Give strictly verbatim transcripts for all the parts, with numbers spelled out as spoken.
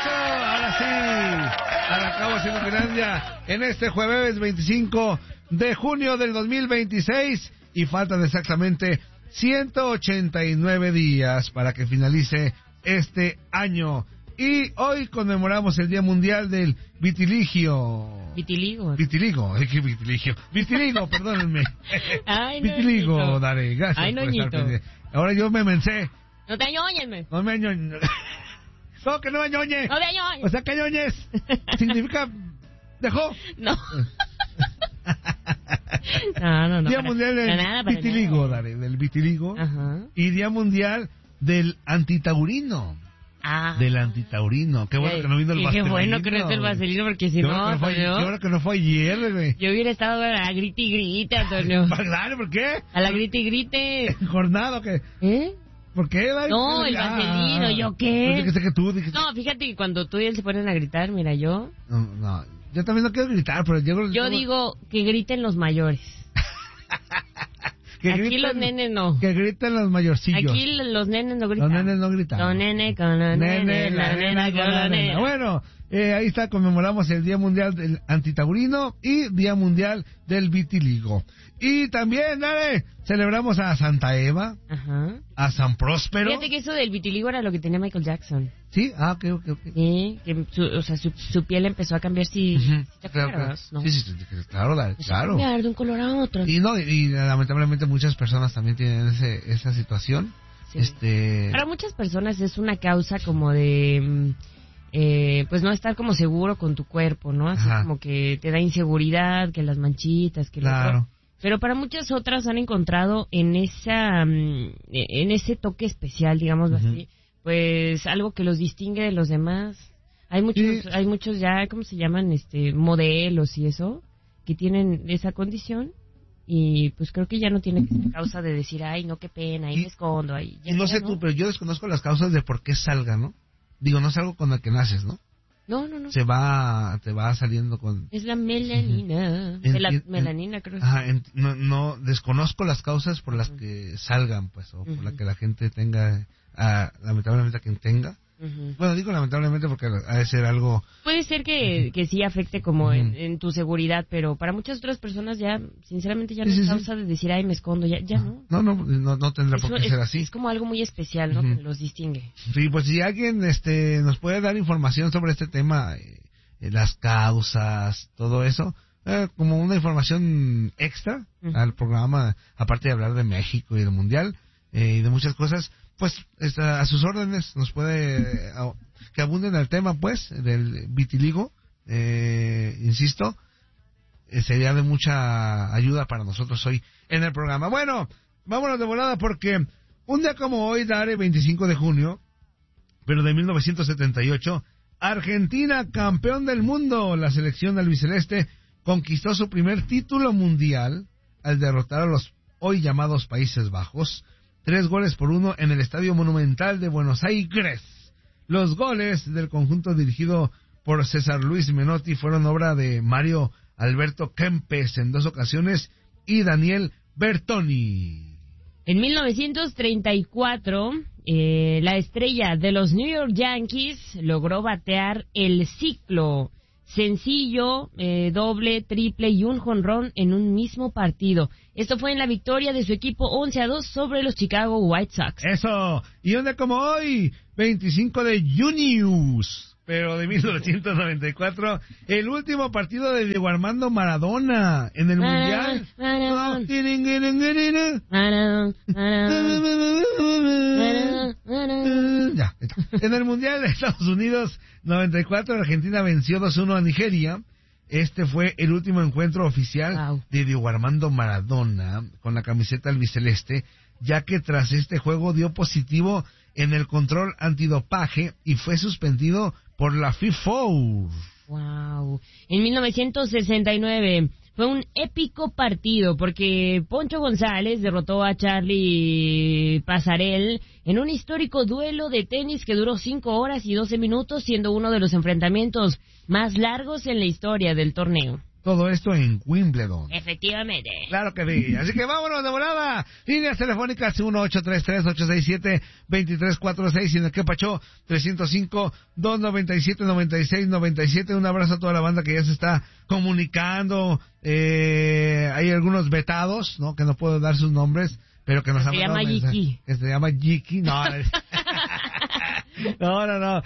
Eso, ahora sí, arrancamos en Finlandia en este jueves veinticinco de junio del dos mil veintiséis y faltan exactamente ciento ochenta y nueve días para que finalice este año. Y hoy conmemoramos el Día Mundial del Vitiligio. Vitiligo. Vitiligo, ¿qué vitiligo? Vitiligo, perdónenme. Ay, Vitiligo, noñito. dale, gracias. Ay, por noñito. estar pendiente. Ahora yo me mencé. No te añoñenme. No me añoñe. No, que no me añoñe. No te añoñes. O sea, que añoñes significa dejó. No. No, no, no. Día para- Mundial del para nada, para Vitiligo, nada. dale, del vitiligo. Ajá. Y Día Mundial del Antitaurino. Ah. Del antitaurino. Qué bueno que no vino el Qué vaselino. bueno que no es el vaselino, porque si Qué no, bueno que no fue, Antonio, qué bueno que no fue ayer, güey. yo hubiera estado a la grite y grite, Antonio. Claro, ¿por qué? A la grite y grite. Jornado, ¿qué? ¿Eh? ¿Por qué, Dai? No, el vaselino, ¿yo qué? Yo dijiste que tú dijiste... No, fíjate que cuando tú y él se ponen a gritar, mira, yo... No, no, yo también no quiero gritar, pero yo... Yo digo que griten los mayores. que Aquí griten, los nenes no. Que griten los mayorcillos. Aquí los nenes no gritan. Los nenes no gritan. Los nenes con la nene, la nena con la nena. Bueno, eh, ahí está, conmemoramos el Día Mundial del Antitaurino y Día Mundial del Vitiligo. Y también, dale, celebramos a Santa Eva, Ajá. a San Próspero. Fíjate que eso del vitiligo era lo que tenía Michael Jackson. ¿Sí? Ah, ok, ok, ok. Sí, que su, o sea, su, su piel empezó a cambiar si... Ujú, si te claro, acuerdas, claro. ¿no? Sí, sí, sí, claro, dale, Empezó a claro. cambiar de un color a otro. Y no, y, y lamentablemente muchas personas también tienen ese, esa situación. Sí. Este... Para muchas personas es una causa como de... mm, Eh, pues no estar como seguro con tu cuerpo, ¿no? Así Ajá. como que te da inseguridad, que las manchitas, que lo Claro. otro. Pero para muchas otras han encontrado en esa mm, en ese toque especial, digamos Ujú. así, pues algo que los distingue de los demás. Hay muchos Sí. hay muchos ya, ¿cómo se llaman? Este, modelos y eso, que tienen esa condición y pues creo que ya no tiene que ser causa de decir, ay, no, qué pena, ahí Y- me escondo, ahí. Y no sé tú, pero yo desconozco las causas de por qué salga, ¿no? Digo, no es algo con el que naces, ¿no? No, no, no. Se va, te va saliendo con... Es la melanina. En- Mela- en- melanina, creo. Ajá, en- no, no, desconozco las causas por las que salgan, pues, o por Ujú. la que la gente tenga, ah, lamentablemente a quien tenga. Ujú. Bueno, digo lamentablemente porque ha de ser algo... Puede ser que, que sí afecte como en, Ujú. en tu seguridad, pero para muchas otras personas ya, sinceramente, ya Sí, no sí, es sí. causa de decir, ay, me escondo, ya, ya no. No, no, no, no tendrá por Eso qué es, ser así. es como algo muy especial, ¿no? Ujú. Que los distingue. Sí, pues si alguien este, nos puede dar información sobre este tema, eh, eh, las causas, todo eso, eh, como una información extra Ujú. al programa, aparte de hablar de México y del Mundial eh, y de muchas cosas, pues está a sus órdenes, nos puede, eh, a- que abunden al tema, pues, del vitiligo, eh, insisto, eh, sería de mucha ayuda para nosotros hoy en el programa. Bueno, vámonos de volada porque un día como hoy, Dare, veinticinco de junio, pero de mil novecientos setenta y ocho, Argentina, campeón del mundo. La selección albiceleste conquistó su primer título mundial al derrotar a los hoy llamados Países Bajos, tres goles por uno en el Estadio Monumental de Buenos Aires. Los goles del conjunto dirigido por César Luis Menotti fueron obra de Mario Alberto Kempes en dos ocasiones y Daniel Bertoni. En mil novecientos treinta y cuatro, eh, la estrella de los New York Yankees logró batear el ciclo. Sencillo, eh, doble, triple y un jonrón en un mismo partido. Esto fue en la victoria de su equipo once a dos sobre los Chicago White Sox. Eso, y un día como hoy, veinticinco de junio, pero de mil novecientos noventa y cuatro, el último partido de Diego Armando Maradona en el Mundial. Maradona. Maradona, Maradona, Maradona. Ya, en el Mundial de Estados Unidos noventa y cuatro, Argentina venció dos uno a Nigeria. Este fue el último encuentro oficial Wow. de Diego Armando Maradona con la camiseta albiceleste, ya que tras este juego dio positivo en el control antidopaje y fue suspendido por la FIFA. Wow. En mil novecientos sesenta y nueve fue un épico partido porque Poncho González derrotó a Charlie Pasarell en un histórico duelo de tenis que duró cinco horas y doce minutos, siendo uno de los enfrentamientos más largos en la historia del torneo. Todo esto en Wimbledon. Efectivamente. Claro que sí. Así que vámonos de volada. Líneas telefónicas uno ocho tres tres, ocho seis siete, dos tres cuatro seis y en el que pachó tres cero cinco, dos nueve siete, nueve seis nueve siete. Un abrazo a toda la banda que ya se está comunicando. Eh, hay algunos vetados, ¿no? Que no puedo dar sus nombres, pero que nos han mandado mensajes. Se llama Yiki. Que se llama Yiki. No, no, no, no.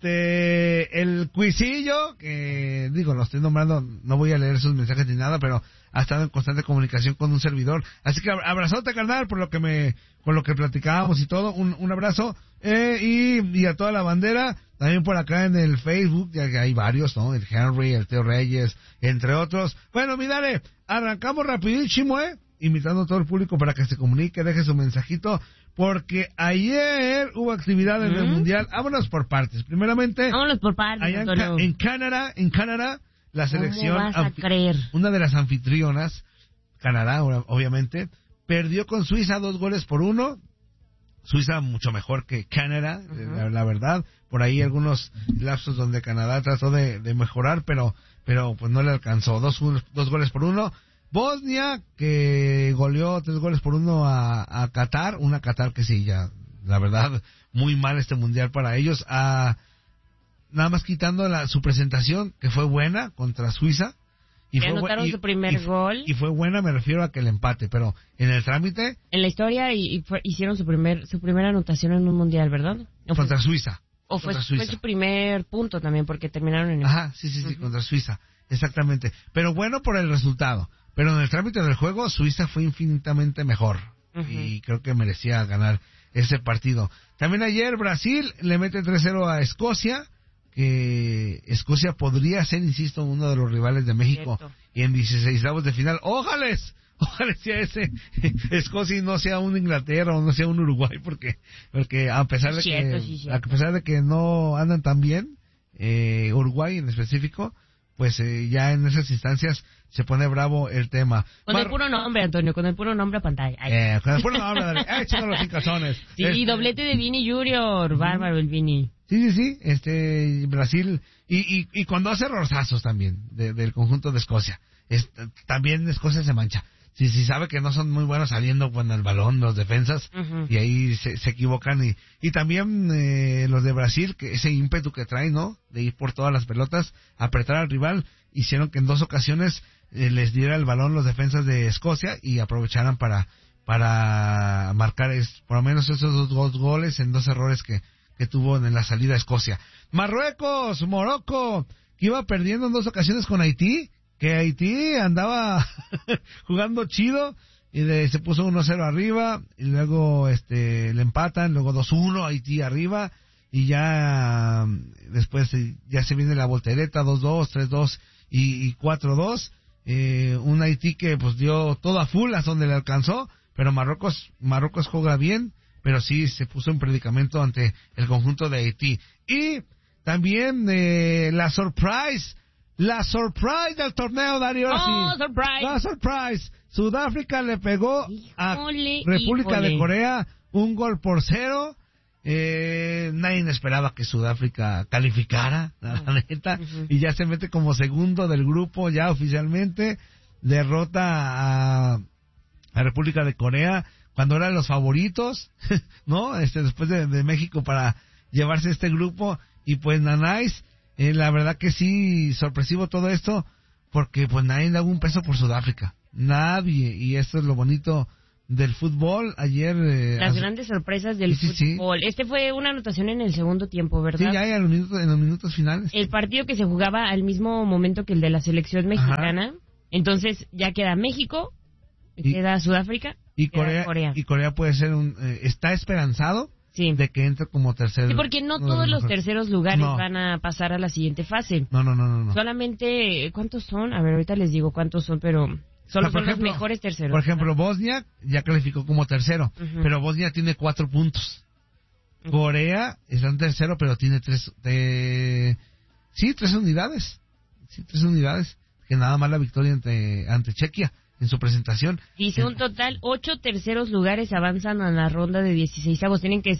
Este, el Cuisillo, que digo, lo estoy nombrando, no voy a leer sus mensajes ni nada, pero ha estado en constante comunicación con un servidor. Así que abrazote, carnal, por lo que me, por lo que platicábamos y todo. Un, un abrazo. Eh, y, y a toda la bandera, también por acá en el Facebook, ya que hay varios, ¿no? El Henry, el Teo Reyes, entre otros. Bueno, mi Dare, arrancamos rapidísimo, ¿eh? Invitando a todo el público para que se comunique, deje su mensajito, porque ayer hubo actividad en ¿Mm? el Mundial. Vámonos por partes. Primeramente, vámonos por partes, allá en, Ca- en Canadá, en Canadá, la selección, ¿cómo vas a anfi- creer? Una de las anfitrionas, Canadá, obviamente, perdió con Suiza dos goles por uno. Suiza mucho mejor que Canadá, uh-huh. la, la verdad. Por ahí algunos lapsos donde Canadá trató de, de mejorar, pero pero pues no le alcanzó. Dos, dos goles por uno. Bosnia, que goleó tres goles por uno a, a Qatar, una Qatar que sí, ya, la verdad, muy mal este mundial para ellos, a, nada más quitando la, su presentación, que fue buena contra Suiza, y fue, anotaron y, su primer y, gol. Y fue buena, me refiero a que el empate, pero en el trámite... En la historia y, y fue, hicieron su primer su primera anotación en un mundial, ¿verdad? ¿O contra fue, Suiza. O fue, contra Suiza. fue su primer punto también, porque terminaron en el... Ajá, sí, sí, sí, uh-huh. contra Suiza, exactamente. Pero bueno por el resultado. Pero en el trámite del juego, Suiza fue infinitamente mejor. Uh-huh. Y creo que merecía ganar ese partido. También ayer Brasil le mete tres cero a Escocia, que Escocia podría ser, insisto, uno de los rivales de México. Cierto. Y en dieciseisavos de final, ¡ójales! Ojalá sea ese Escocia y no sea un Inglaterra o no sea un Uruguay, porque porque a pesar de cierto, que sí, a pesar de que no andan tan bien, eh, Uruguay en específico, pues eh, ya en esas instancias se pone bravo el tema. Con Mar... el puro nombre, Antonio, con el puro nombre a pantalla. Eh, con el puro nombre, dale. Ay, echando los calzones. Sí, este... doblete de Vini Junior, uh-huh. Bárbaro el Vini. Sí, sí, sí, este, Brasil, y, y, y cuando hace rozazos también, de, del conjunto de Escocia, es, también Escocia se mancha. Si, si sabe que no son muy buenos saliendo con el balón los defensas, uh-huh. y ahí se, se equivocan, y, y también eh, los de Brasil, que ese ímpetu que traen, ¿no? De ir por todas las pelotas, apretar al rival, hicieron que en dos ocasiones eh, les diera el balón los defensas de Escocia y aprovecharan para, para marcar es, por lo menos esos dos, dos goles en dos errores que que tuvo en la salida a Escocia. Marruecos, Morocco, que iba perdiendo en dos ocasiones con Haití, que Haití andaba jugando chido, y de, se puso uno cero arriba, y luego este le empatan, luego dos uno, Haití arriba, y ya después ya se viene la voltereta, dos dos, tres dos y, y cuatro dos, eh, un Haití que pues dio todo a full hasta donde le alcanzó, pero Marruecos, Marruecos juega bien, pero sí se puso en predicamento ante el conjunto de Haití. Y también eh, la surprise, la surprise del torneo, Darío. ¡Oh, surprise! La surprise. Sudáfrica le pegó híjole, a República híjole. de Corea un gol por cero. Eh, nadie esperaba que Sudáfrica calificara, la uh-huh. neta, uh-huh. y ya se mete como segundo del grupo ya oficialmente. Derrota a, a República de Corea cuando eran los favoritos, ¿no? Este, después de, de México para llevarse este grupo, y pues Nanáis, eh, la verdad que sí, sorpresivo todo esto, porque pues nadie da un peso por Sudáfrica, nadie, y esto es lo bonito del fútbol. Ayer... Eh, Las hace... grandes sorpresas del sí, sí, fútbol. Sí. Este fue una anotación en el segundo tiempo, ¿verdad? Sí, ya en los minutos, en los minutos finales. El partido que se jugaba al mismo momento que el de la selección mexicana, ajá. Entonces ya queda México, y, queda Sudáfrica, y Corea, Corea. Y Corea puede ser un... Eh, está esperanzado sí. de que entre como tercer... Sí, porque no todos los terceros lugares no. van a pasar a la siguiente fase. No, no, no, no, no. Solamente, ¿cuántos son? A ver, ahorita les digo cuántos son, pero solo o sea, son ejemplo, los mejores terceros. Por ejemplo, Bosnia ya calificó como tercero, uh-huh. pero Bosnia tiene cuatro puntos. Uh-huh. Corea está en tercero, pero tiene tres... De... Sí, tres unidades. Sí, tres unidades. Que nada más la victoria ante, ante Chequia en su presentación. Dice un total, ocho terceros lugares avanzan a la ronda de dieciseisavos. Tienen que ser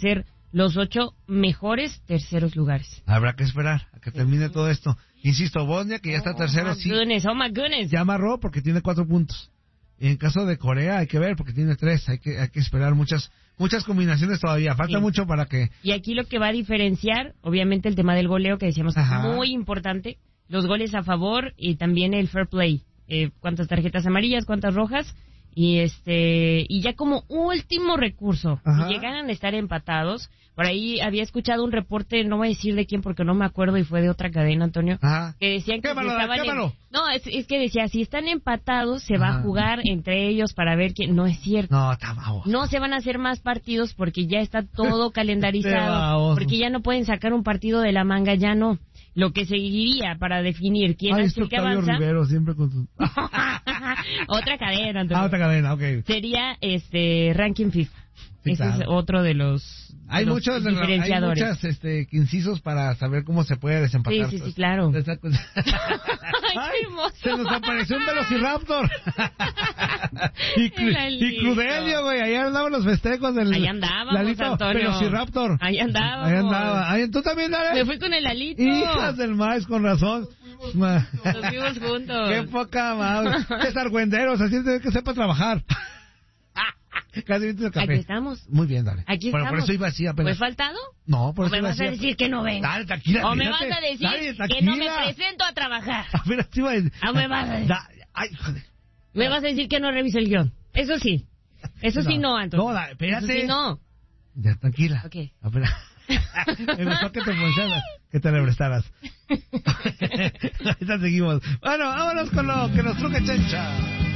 los ocho mejores terceros lugares. Habrá que esperar a que termine todo esto. Insisto, Bosnia, que ya está oh tercero, my sí. Goodness, oh my goodness. Ya amarró porque tiene cuatro puntos. Y en caso de Corea hay que ver porque tiene tres. Hay que hay que esperar muchas muchas combinaciones todavía. Falta sí. mucho para que... Y aquí lo que va a diferenciar, obviamente, el tema del goleo, que decíamos que es muy importante. Los goles a favor y también el fair play. Eh, cuántas tarjetas amarillas, cuántas rojas. Y este y ya como último recurso, Ajá. si llegaran a estar empatados, por ahí había escuchado un reporte, no voy a decir de quién porque no me acuerdo y fue de otra cadena, Antonio, Ajá. que decían que Quémalo, si estaban quémalo. en... No, es, es que decía, si están empatados se Ajá. va a jugar entre ellos para ver quién... No es cierto. No, está baboso. No se van a hacer más partidos porque ya está todo calendarizado, baboso. porque ya no pueden sacar un partido de la manga, ya no. Lo que seguiría para definir quién Ay, es el que Octavio avanza... Rivero, siempre con sus... Otra cadena, Antonio. Ah, otra cadena, ok. Sería este ranking FIFA. Sí, Ese claro. es otro de los, de Hay los muchos diferenciadores. hay muchas este, incisos para saber cómo se puede desempatar. Sí, sí, sí, pues. claro. Esa cosa. Ay, qué hermoso. Se nos apareció un Velociraptor. y, cru- Era y lindo. Crudelio, güey. Ahí andaban los festejos del Ahí andábamos, Lalito Antonio. Velociraptor. Ahí andábamos. Ahí andaba. Ahí, ¿tú también, Dale? Me fui con el Alito. Hijas del maíz, con razón. Ma- Nos fuimos juntos. Qué poca madre. Es argüenderos, así es que sepa trabajar. Casi viste el café. Aquí estamos. Muy bien, dale. Aquí Pero estamos. por eso iba así apenas. ¿Pues faltado? No, por ¿O eso me iba vas así. a decir que no vengo? Dale, tranquila. ¿O me fíjate. vas a decir Dale, que no me tranquila. presento a trabajar? Apenas te iba a decir. ¿O me vas a decir? Da- Ay, joder. ¿Me vas a decir que no reviso el guión? Eso sí. Eso sí no, Antonio. No, da- espérate. Eso sí no. Ya, tranquila. Ok. Apenas. Me gustó que te funcionara, que te represtaras. Ahorita seguimos. Bueno, vámonos con lo que nos truque Chencha.